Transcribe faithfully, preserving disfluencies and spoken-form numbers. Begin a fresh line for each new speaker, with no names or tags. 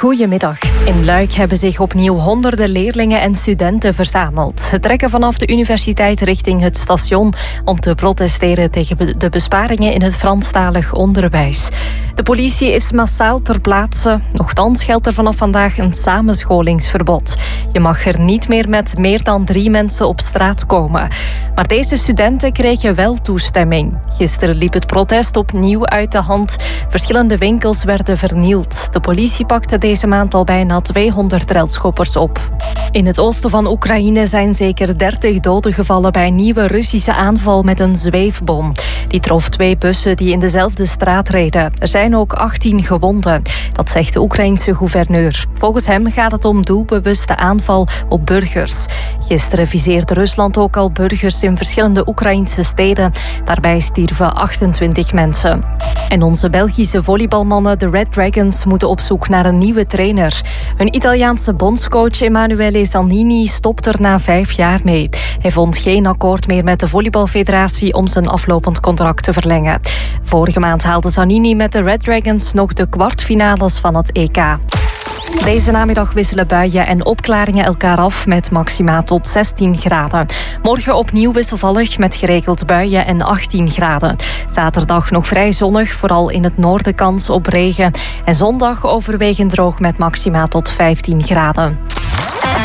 Goedemiddag. In Luik hebben zich opnieuw honderden leerlingen en studenten verzameld. Ze trekken vanaf de universiteit richting het station om te protesteren tegen de besparingen in het Franstalig onderwijs. De politie is massaal ter plaatse. Nochtans geldt er vanaf vandaag een samenscholingsverbod. Je mag er niet meer met meer dan drie mensen op straat komen. Maar deze studenten kregen wel toestemming. Gisteren liep het protest opnieuw uit de hand. Verschillende winkels werden vernield. De politie pakte deze maand al bijna tweehonderd relschoppers op. In het oosten van Oekraïne zijn zeker dertig doden gevallen bij een nieuwe Russische aanval met een zweefbom. Die trof twee bussen die in dezelfde straat reden. Er zijn ook achttien gewonden. Dat zegt de Oekraïense gouverneur. Volgens hem gaat het om doelbewuste aanval op burgers. Gisteren viseerde Rusland ook al burgers in verschillende Oekraïnse steden. Daarbij stierven achtentwintig mensen. En onze Belgische volleybalmannen, de Red Dragons, moeten op zoek naar een nieuwe trainer. Hun Italiaanse bondscoach Emanuele Zannini stopt er na vijf jaar mee. Hij vond geen akkoord meer met de volleybalfederatie om zijn aflopend contract te verlengen. Vorige maand haalde Zannini met de Red Dragons nog de kwartfinales van het E K. Deze namiddag wisselen buien en opklaringen elkaar af met maxima tot zestien graden. Morgen opnieuw wisselvallig met geregeld buien en achttien graden. Zaterdag nog vrij zonnig, vooral in het noorden kans op regen. En zondag overwegend droog met maxima tot vijftien graden.